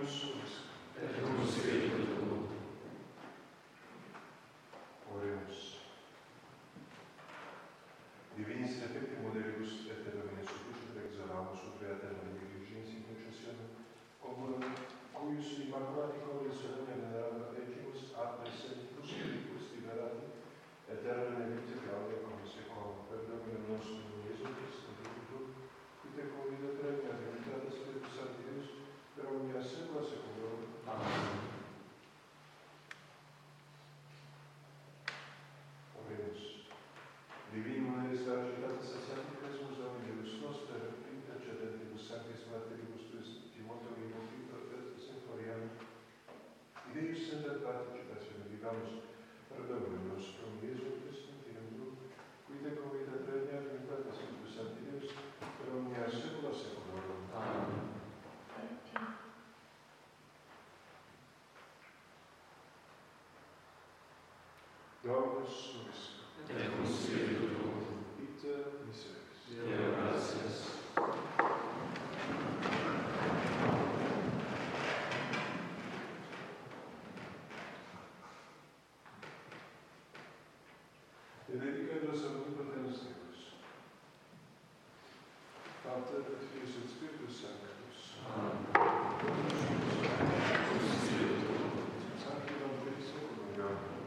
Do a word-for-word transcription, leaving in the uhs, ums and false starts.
suis, et cum spiritu tuo. Oremus. Divinis effecti moderibus et te Domine suplicit exoramus ut beata Maria Virginis in processione, cum cuius immaculati cori solene veneranda Regimus ad presentus spiritus liberati, aeterne vitae Claudia cum secum per Domine nostrum Iesu Christum Christus, qui te convida premia diventata Spiritus Sancti Deus, per omnia secula seculorum. Amen. Oremus. Divinum et sagitatis sanctissimus Domine Deus noster, intercedentibus sanctis martyribus tuis, Timoteo Timotheo profetus et Floriani, Deus inter participatione vivamus per Domine nostrum Iesu Christum Filium tuum, qui te convida premia diventata Spiritus Sancti Deus, per omnia secula seculorum. Amen. Dominus vobiscum. Et cum spiritu tuo. Ite miseris. Deo gratias. Benedicados omnipotens Deus, Pater et Filius et Spiritus Sanctus. Amen. Cum spiritu tuo. Sancti Dom Dei Seculum.